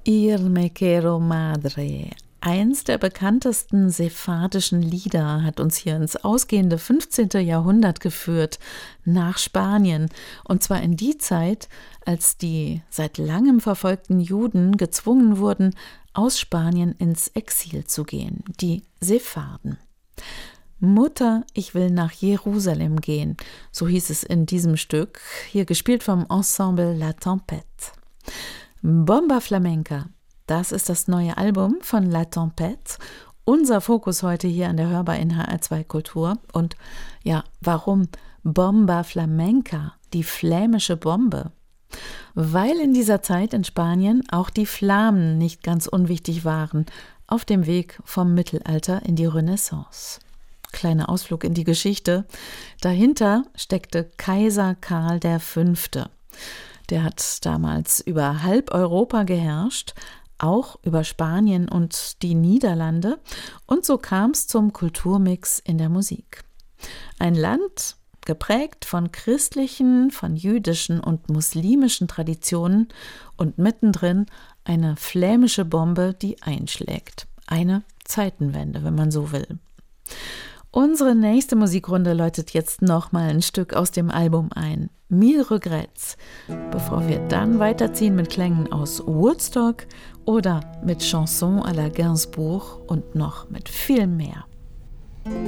Ir me quiero madre. Eins der bekanntesten sephardischen Lieder hat uns hier ins ausgehende 15. Jahrhundert geführt, nach Spanien. Und zwar in die Zeit, als die seit langem verfolgten Juden gezwungen wurden, aus Spanien ins Exil zu gehen, die Sepharden. Mutter, ich will nach Jerusalem gehen, so hieß es in diesem Stück, hier gespielt vom Ensemble La Tempête. Bomba Flamenca, das ist das neue Album von La Tempête. Unser Fokus heute hier an der Hörbar in HR2 Kultur. Und ja, warum Bomba Flamenca, die flämische Bombe? Weil in dieser Zeit in Spanien auch die Flamen nicht ganz unwichtig waren, auf dem Weg vom Mittelalter in die Renaissance. Kleiner Ausflug in die Geschichte. Dahinter steckte Kaiser Karl V. Der hat damals über halb Europa geherrscht, auch über Spanien und die Niederlande. Und so kam es zum Kulturmix in der Musik. Ein Land geprägt von christlichen, von jüdischen und muslimischen Traditionen und mittendrin eine flämische Bombe, die einschlägt. Eine Zeitenwende, wenn man so will. Unsere nächste Musikrunde läutet jetzt nochmal ein Stück aus dem Album ein, Mille Regrets, bevor wir dann weiterziehen mit Klängen aus Woodstock oder mit Chansons à la Gainsbourg und noch mit viel mehr.